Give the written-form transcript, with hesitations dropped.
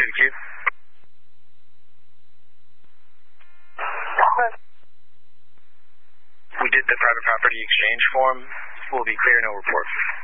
Q. We did the private property exchange form. Will be clear, no report.